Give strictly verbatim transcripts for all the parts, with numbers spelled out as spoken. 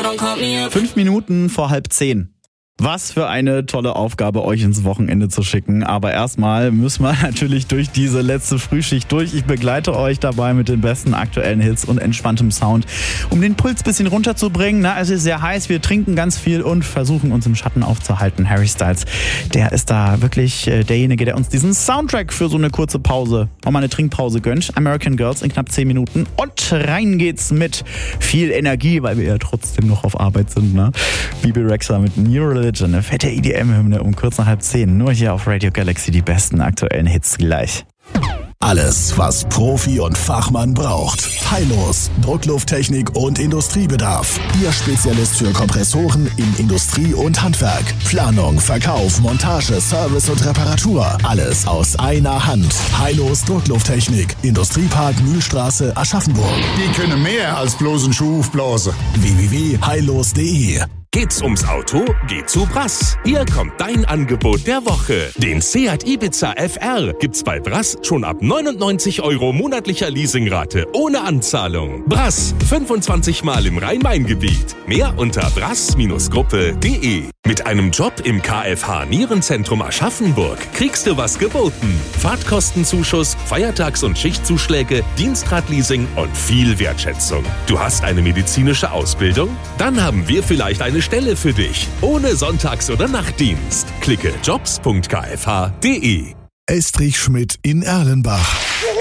Fünf Minuten vor halb zehn. Was für eine tolle Aufgabe, euch ins Wochenende zu schicken. Aber erstmal müssen wir natürlich durch diese letzte Frühschicht durch. Ich begleite euch dabei mit den besten aktuellen Hits und entspanntem Sound, um den Puls ein bisschen runterzubringen. Na, es ist sehr heiß, wir trinken ganz viel und versuchen uns im Schatten aufzuhalten. Harry Styles, der ist da wirklich äh, derjenige, der uns diesen Soundtrack für so eine kurze Pause, auch mal eine Trinkpause gönnt. American Girls in knapp zehn Minuten. Und rein geht's mit viel Energie, weil wir ja trotzdem noch auf Arbeit sind. Ne? Bebe Rexha mit Neural, eine fette E D M-Hymne um kurz nach halb zehn. Nur hier auf Radio Galaxy die besten aktuellen Hits gleich. Alles, was Profi und Fachmann braucht. Heilos, Drucklufttechnik und Industriebedarf. Ihr Spezialist für Kompressoren in Industrie und Handwerk. Planung, Verkauf, Montage, Service und Reparatur. Alles aus einer Hand. Heilos Drucklufttechnik. Industriepark Mühlstraße, Aschaffenburg. Die können mehr als bloßen Schuh aufblasen. w w w punkt heilos punkt de. Geht's ums Auto? Geh zu Brass. Hier kommt dein Angebot der Woche. Den Seat Ibiza F R gibt's bei Brass schon ab neunundneunzig Euro monatlicher Leasingrate ohne Anzahlung. Brass, fünfundzwanzig Mal im Rhein-Main-Gebiet. Mehr unter brass Gruppe punkt de. Mit einem Job im K F H Nierenzentrum Aschaffenburg kriegst du was geboten. Fahrtkostenzuschuss, Feiertags- und Schichtzuschläge, Dienstradleasing und viel Wertschätzung. Du hast eine medizinische Ausbildung? Dann haben wir vielleicht eine Stelle für dich. Ohne Sonntags- oder Nachtdienst. Klicke jobs punkt k f h punkt de. Estrich Schmidt in Erlenbach.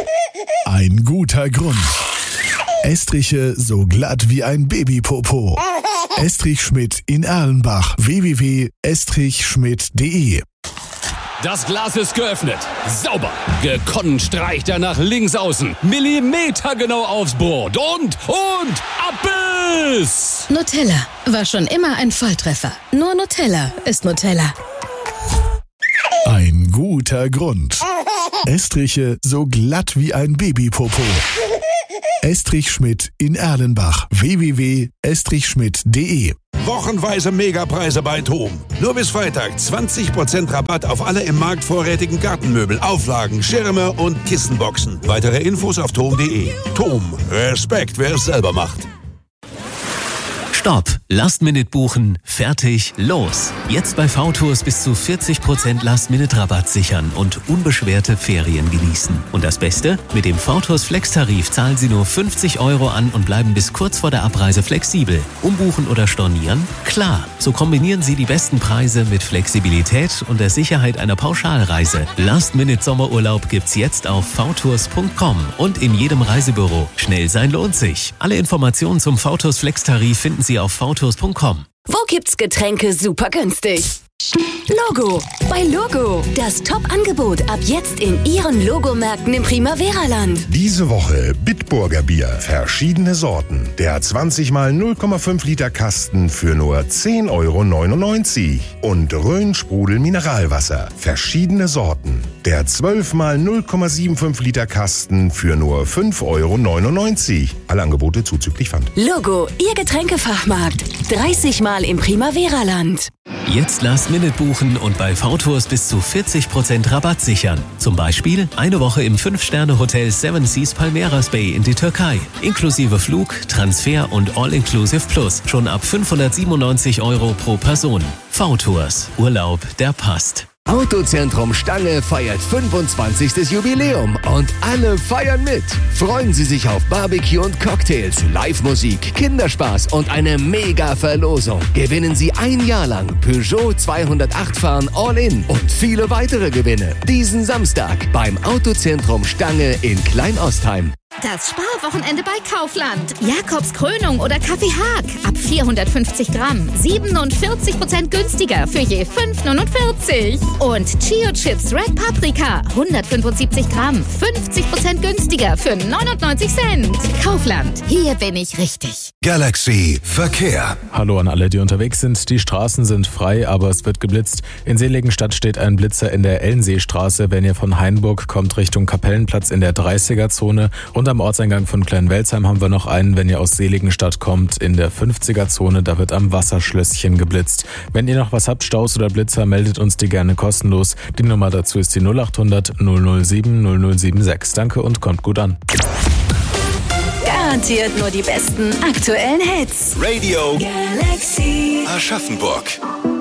Ein guter Grund. Estriche so glatt wie ein Babypopo. Estrich Schmidt in Erlenbach. w w w punkt estrich schmidt punkt de. Das Glas ist geöffnet. Sauber. Gekonnt streicht er nach links außen. Millimetergenau aufs Brot. Und, und, Abbiss! Nutella war schon immer ein Volltreffer. Nur Nutella ist Nutella. Ein guter Grund. Estriche so glatt wie ein Babypopo. Estrich Schmidt in Erlenbach. w w w punkt estrich schmidt punkt de. Wochenweise Megapreise bei Thom. Nur bis Freitag zwanzig Prozent Rabatt auf alle im Markt vorrätigen Gartenmöbel, Auflagen, Schirme und Kissenboxen. Weitere Infos auf thom punkt de. Thom. Respekt, wer es selber macht. Stopp! Last-Minute buchen, fertig, los! Jetzt bei V-Tours bis zu vierzig Prozent Last-Minute-Rabatt sichern und unbeschwerte Ferien genießen. Und das Beste? Mit dem V-Tours Flex-Tarif zahlen Sie nur fünfzig Euro an und bleiben bis kurz vor der Abreise flexibel. Umbuchen oder stornieren? Klar! So kombinieren Sie die besten Preise mit Flexibilität und der Sicherheit einer Pauschalreise. Last-Minute-Sommerurlaub gibt's jetzt auf v tours punkt com und in jedem Reisebüro. Schnell sein lohnt sich. Alle Informationen zum V-Tours Flex-Tarif finden Sie auf v tours punkt com. Wo gibt's Getränke super günstig? Logo. Bei Logo. Das Top-Angebot ab jetzt in Ihren Logomärkten im Primavera-Land. Diese Woche Bitburger Bier, verschiedene Sorten. Der zwanzig mal null Komma fünf Liter Kasten für nur zehn Euro neunundneunzig. Und Rhön Sprudel Mineralwasser, verschiedene Sorten. Der zwölf mal null Komma fünfundsiebzig Liter Kasten für nur fünf Euro neunundneunzig. Alle Angebote zuzüglich Pfand. Logo, Ihr Getränkefachmarkt. dreißig Mal im Primavera-Land. Jetzt Last-Minute buchen und bei V-Tours bis zu vierzig Prozent Rabatt sichern. Zum Beispiel eine Woche im fünf Sterne Hotel Seven Seas Palmeiras Bay in die Türkei. Inklusive Flug, Transfer und All-Inclusive Plus. Schon ab fünfhundertsiebenundneunzig Euro pro Person. V-Tours. Urlaub, der passt. Autozentrum Stange feiert fünfundzwanzigstes Jubiläum und alle feiern mit. Freuen Sie sich auf Barbecue und Cocktails, Live-Musik, Kinderspaß und eine Mega-Verlosung. Gewinnen Sie ein Jahr lang Peugeot zweihundertacht fahren All-In und viele weitere Gewinne. Diesen Samstag beim Autozentrum Stange in Kleinostheim. Das Sparwochenende bei Kaufland. Jakobs Krönung oder Kaffee Haag. Ab vierhundertfünfzig Gramm. siebenundvierzig Prozent günstiger für je fünf neunundvierzig. Und Chio Chips Red Paprika. hundertfünfundsiebzig Gramm. fünfzig Prozent günstiger für neunundneunzig Cent. Kaufland. Hier bin ich richtig. Galaxy Verkehr. Hallo an alle, die unterwegs sind. Die Straßen sind frei, aber es wird geblitzt. In Seligenstadt steht ein Blitzer in der Ellenseestraße. Wenn ihr von Hainburg kommt Richtung Kapellenplatz in der dreißiger-Zone. Und am Ortseingang von Kleinwelzheim haben wir noch einen, wenn ihr aus Seligenstadt kommt, in der fünfziger-Zone. Da wird am Wasserschlösschen geblitzt. Wenn ihr noch was habt, Staus oder Blitzer, meldet uns die gerne kostenlos. Die Nummer dazu ist die null achthundert null null sieben null null sieben sechs. Danke und kommt gut an. Garantiert nur die besten aktuellen Hits. Radio Galaxy Aschaffenburg.